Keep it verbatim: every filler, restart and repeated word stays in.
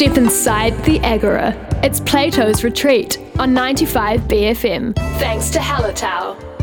Step inside the Agora. It's Plato's Retreat on ninety-five B F M. Thanks to Hallertau.